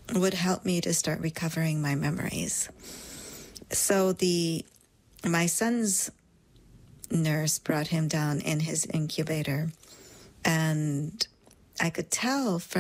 would help me to start recovering my memories. So my son's nurse brought him down in his incubator, and I could tell from